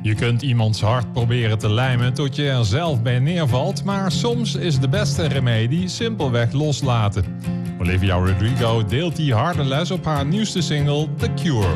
Je kunt iemands hart proberen te lijmen tot je er zelf bij neervalt, maar soms is de beste remedie simpelweg loslaten. Olivia Rodrigo deelt die harde les op haar nieuwste single The Cure.